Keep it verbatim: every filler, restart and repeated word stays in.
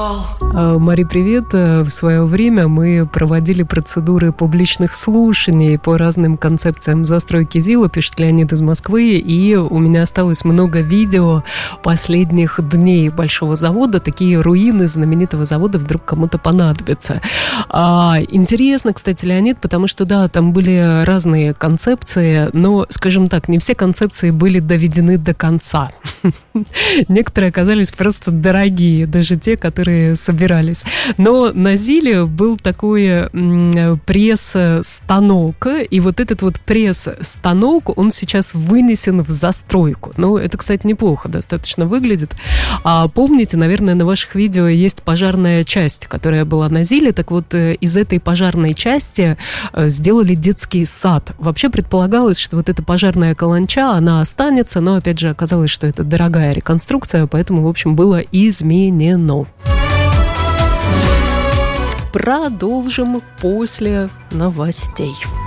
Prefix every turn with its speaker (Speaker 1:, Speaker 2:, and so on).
Speaker 1: Мари, привет. В свое время мы проводили процедуры публичных слушаний по разным концепциям застройки ЗИЛа, пишет Леонид из Москвы, и у меня осталось много видео последних дней большого завода. Такие руины знаменитого завода вдруг кому-то понадобятся. А, интересно, кстати, Леонид, потому что, да, там были разные концепции, но, скажем так, не все концепции были доведены до конца. Некоторые оказались просто дорогие, даже те, которые собирались. Но на ЗИЛе был такой пресс-станок, и вот этот вот пресс-станок, он сейчас вынесен в застройку. Ну, это, кстати, неплохо достаточно выглядит. А помните, наверное, на ваших видео есть пожарная часть, которая была на ЗИЛе. Так вот, из этой пожарной части сделали детский сад. Вообще предполагалось, что вот эта пожарная каланча, она останется, но, опять же, оказалось, что это дорогая реконструкция, поэтому, в общем, было изменено. Продолжим после новостей.